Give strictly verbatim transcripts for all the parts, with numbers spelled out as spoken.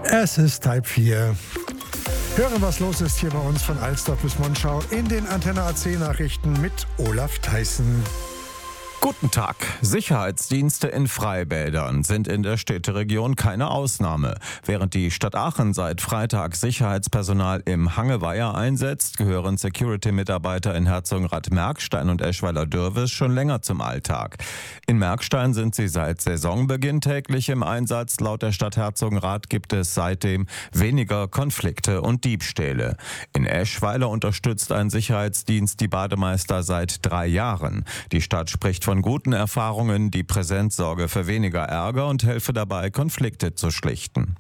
Es ist halb vier. Hören, was los ist hier bei uns von Alsdorf bis Monschau in den Antenne A C Nachrichten mit Olaf Theissen. Guten Tag. Sicherheitsdienste in Freibädern sind in der Städteregion keine Ausnahme. Während die Stadt Aachen seit Freitag Sicherheitspersonal im Hangeweiher einsetzt, gehören Security-Mitarbeiter in Herzogenrath-Merkstein und Eschweiler-Dürwes schon länger zum Alltag. In Merkstein sind sie seit Saisonbeginn täglich im Einsatz. Laut der Stadt Herzogenrath gibt es seitdem weniger Konflikte und Diebstähle. In Eschweiler unterstützt ein Sicherheitsdienst die Bademeister seit drei Jahren. Die Stadt spricht von Von guten Erfahrungen, die Präsenz sorge für weniger Ärger und helfe dabei, Konflikte zu schlichten.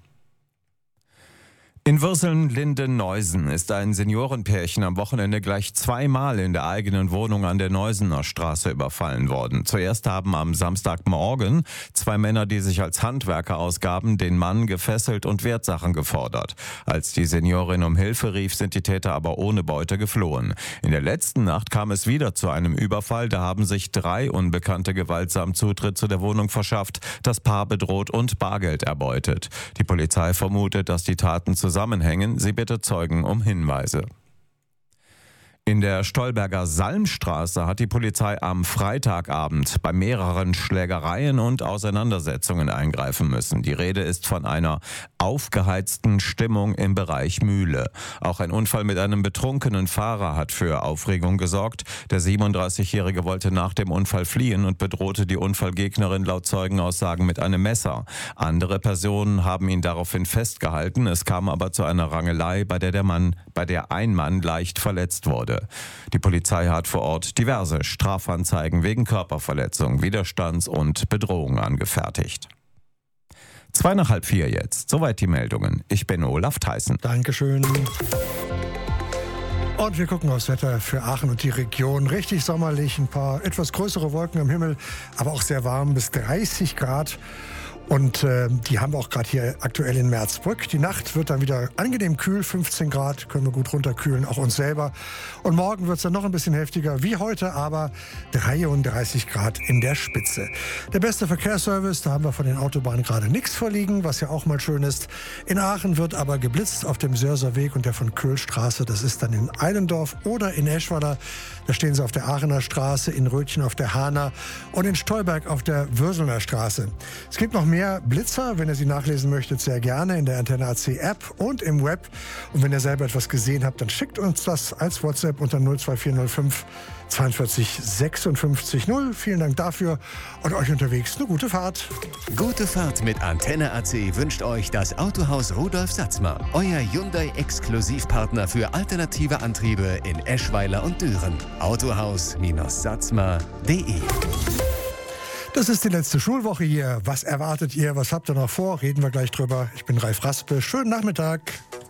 In Würseln-Linden-Neusen ist ein Seniorenpärchen am Wochenende gleich zweimal in der eigenen Wohnung an der Neusener Straße überfallen worden. Zuerst haben am Samstagmorgen zwei Männer, die sich als Handwerker ausgaben, den Mann gefesselt und Wertsachen gefordert. Als die Seniorin um Hilfe rief, sind die Täter aber ohne Beute geflohen. In der letzten Nacht kam es wieder zu einem Überfall. Da haben sich drei Unbekannte gewaltsam Zutritt zu der Wohnung verschafft, das Paar bedroht und Bargeld erbeutet. Die Polizei vermutet, dass die Taten zusammenhängen. Sie bittet Zeugen um Hinweise. In der Stolberger Salmstraße hat die Polizei am Freitagabend bei mehreren Schlägereien und Auseinandersetzungen eingreifen müssen. Die Rede ist von einer aufgeheizten Stimmung im Bereich Mühle. Auch ein Unfall mit einem betrunkenen Fahrer hat für Aufregung gesorgt. Der siebenunddreißigjährige wollte nach dem Unfall fliehen und bedrohte die Unfallgegnerin laut Zeugenaussagen mit einem Messer. Andere Personen haben ihn daraufhin festgehalten. Es kam aber zu einer Rangelei, bei der der Mann, bei der ein Mann leicht verletzt wurde. Die Polizei hat vor Ort diverse Strafanzeigen wegen Körperverletzung, Widerstands- und Bedrohung angefertigt. Zwei nach halb vier jetzt. Soweit die Meldungen. Ich bin Olaf Theissen. Dankeschön. Und wir gucken aufs Wetter für Aachen und die Region. Richtig sommerlich, ein paar etwas größere Wolken am Himmel, aber auch sehr warm, bis dreißig Grad. Und äh, die haben wir auch gerade hier aktuell in Merzbrück. Die Nacht wird dann wieder angenehm kühl, fünfzehn Grad, können wir gut runterkühlen, auch uns selber. Und morgen wird es dann noch ein bisschen heftiger wie heute, aber dreiunddreißig Grad in der Spitze. Der beste Verkehrsservice, da haben wir von den Autobahnen gerade nichts vorliegen, was ja auch mal schön ist. In Aachen wird aber geblitzt auf dem Sörser Weg und der von Köhlstraße. Das ist dann in Eilendorf oder in Eschweiler. Da stehen sie auf der Aachener Straße, in Rötchen auf der Hahner und in Stolberg auf der Würselner Straße. Es gibt noch mehr Blitzer, wenn ihr sie nachlesen möchtet, sehr gerne in der Antenne A C App und im Web. Und wenn ihr selber etwas gesehen habt, dann schickt uns das als WhatsApp unter null zwei vier null fünf zweiundvierzig sechsundfünfzig null. Vielen Dank dafür und euch unterwegs eine gute Fahrt. Gute Fahrt mit Antenne A C wünscht euch das Autohaus Rudolf Satzmer. Euer Hyundai-Exklusivpartner für alternative Antriebe in Eschweiler und Düren. Autohaus Satzmer punkt de. Das ist die letzte Schulwoche hier. Was erwartet ihr? Was habt ihr noch vor? Reden wir gleich drüber. Ich bin Ralf Raspe. Schönen Nachmittag.